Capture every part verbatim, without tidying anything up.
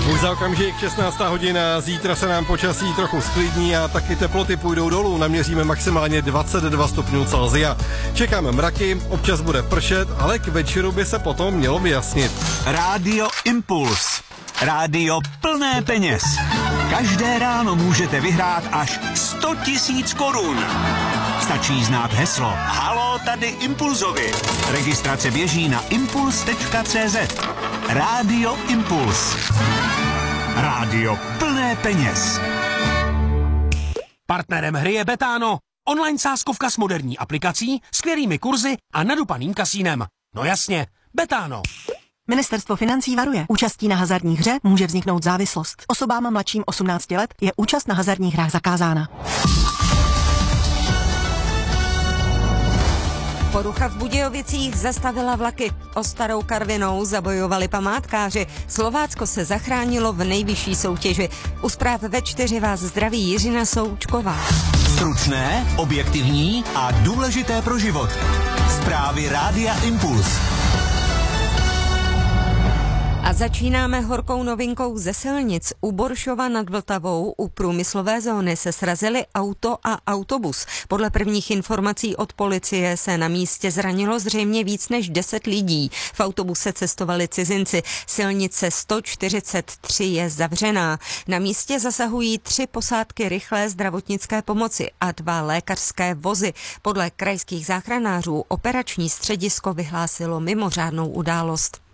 Už za okamžik šestnáctá hodina, zítra se nám počasí trochu sklidní a taky teploty půjdou dolů, naměříme maximálně dvacet dva stupňů Celsia. Čekáme mraky, občas bude pršet, ale k večeru by se potom mělo vyjasnit. Rádio Impuls. Rádio plné peněz. Každé ráno můžete vyhrát až sto tisíc korun. Stačí znát heslo Halo, tady Impulzovi. Registrace běží na impuls tečka cé zet. Rádio Impuls. Rádio plné peněz. Partnerem hry je Betano. Online sázkovka s moderní aplikací, skvělými kurzy a nadupaným kasínem. No jasně, Betano. Ministerstvo financí varuje. Účastí na hazardní hře může vzniknout závislost. Osobám mladším osmnácti let je účast na hazardních hrách zakázána. Porucha v Budějovicích zastavila vlaky. O Starou Karvinou zabojovali památkáři. Slovácko se zachránilo v nejvyšší soutěži. U zpráv ve čtyři vás zdraví Jiřina Součková. Stručné, objektivní a důležité pro život. Zprávy Rádia Impuls. A začínáme horkou novinkou ze silnic. U Boršova nad Vltavou u průmyslové zóny se srazily auto a autobus. Podle prvních informací od policie se na místě zranilo zřejmě víc než deset lidí. V autobuse cestovali cizinci. Silnice sto čtyřicet tři je zavřená. Na místě zasahují tři posádky rychlé zdravotnické pomoci a dva lékařské vozy. Podle krajských záchranářů operační středisko vyhlásilo mimořádnou událost.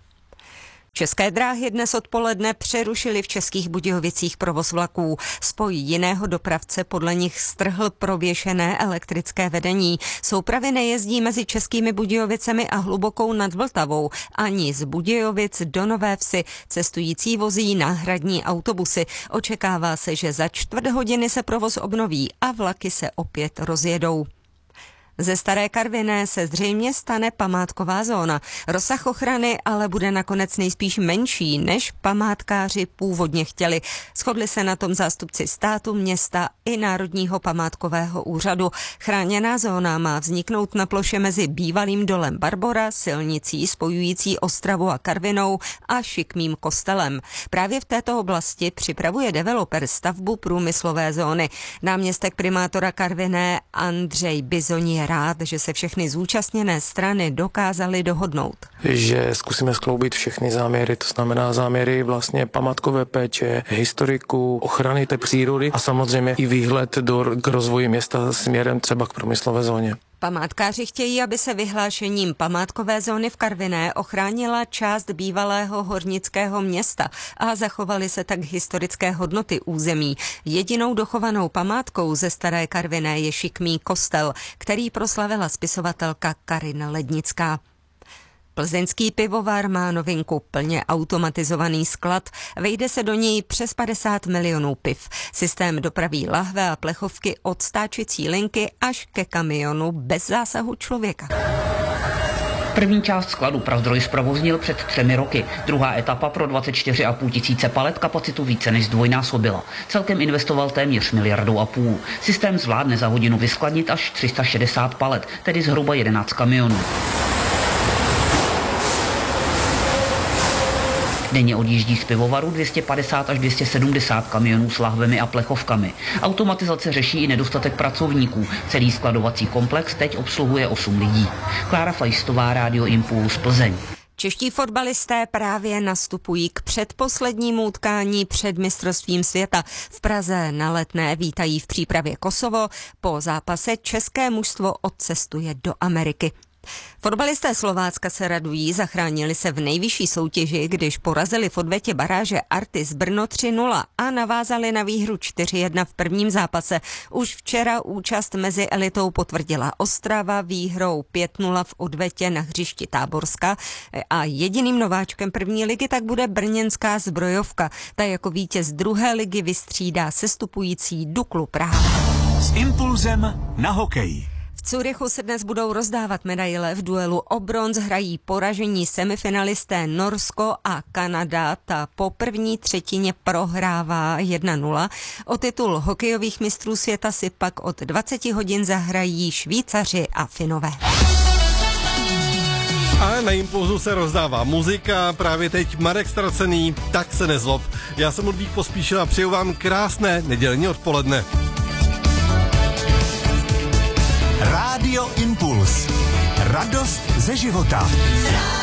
České dráhy dnes odpoledne přerušily v Českých Budějovicích provoz vlaků. Spoj jiného dopravce podle nich strhl prověšené elektrické vedení. Soupravy nejezdí mezi Českými Budějovicemi a Hlubokou nad Vltavou. Ani z Budějovic do Nové Vsi cestující vozí náhradní autobusy. Očekává se, že za čtvrt hodiny se provoz obnoví a vlaky se opět rozjedou. Ze Staré Karviné se zřejmě stane památková zóna. Rozsah ochrany ale bude nakonec nejspíš menší, než památkáři původně chtěli. Shodli se na tom zástupci státu, města i Národního památkového úřadu. Chráněná zóna má vzniknout na ploše mezi bývalým dolem Barbora, silnicí spojující Ostravu a Karvinou a Šikmým kostelem. Právě v této oblasti připravuje developer stavbu průmyslové zóny. Náměstek primátora Karviné Andřej Bizoň je rád, že se všechny zúčastněné strany dokázaly dohodnout. Že zkusíme skloubit všechny záměry, to znamená záměry vlastně památkové péče, historiku, ochrany té přírody a samozřejmě i výhled do, k rozvoji města směrem třeba k průmyslové zóně. Památkáři chtějí, aby se vyhlášením památkové zóny v Karviné ochránila část bývalého hornického města a zachovaly se tak historické hodnoty území. Jedinou dochovanou památkou ze Staré Karviné je Šikmý kostel, který proslavila spisovatelka Karina Lednická. Plzeňský pivovar má novinku, plně automatizovaný sklad. Vejde se do něj přes padesát milionů piv. Systém dopraví lahve a plechovky od stáčecí linky až ke kamionu bez zásahu člověka. První část skladu Prazdroj zprovoznil před třemi roky. Druhá etapa pro dvacet čtyři a půl tisíce palet kapacitu více než zdvojnásobila. Celkem investoval téměř miliardu a půl. Systém zvládne za hodinu vyskladnit až tři sta šedesát palet, tedy zhruba jedenáct kamionů. Denně odjíždí z pivovaru dvě stě padesát až dvě stě sedmdesát kamionů s lahvemi a plechovkami. Automatizace řeší i nedostatek pracovníků. Celý skladovací komplex teď obsluhuje osm lidí. Klára Fajstová, Rádio Impuls, Plzeň. Čeští fotbalisté právě nastupují k předposlednímu utkání před mistrovstvím světa. V Praze na Letné vítají v přípravě Kosovo. Po zápase české mužstvo odcestuje do Ameriky. Fotbalisté Slovácka se radují, zachránili se v nejvyšší soutěži, když porazili v odvetě baráže Artis Brno tři nula a navázali na výhru čtyři jedna v prvním zápase. Už včera účast mezi elitou potvrdila Ostrava výhrou pět nula v odvetě na hřišti Táborska a jediným nováčkem první ligy tak bude brněnská Zbrojovka. Ta jako vítěz druhé ligy vystřídá sestupující Duklu Praha. S impulzem na hokej. V Curychu se dnes budou rozdávat medaile. V duelu o bronz hrají poražení semifinalisté Norsko a Kanada. Ta po první třetině prohrává jedna nula. O titul hokejových mistrů světa si pak od dvaceti hodin zahrají Švýcaři a Finové. A na Impulzu se rozdává muzika, právě teď Marek Ztracený, Tak se nezlob. Já jsem Ludvík Pospíšil a přeju vám krásné nedělní odpoledne. Rádio Impuls. Radost ze života.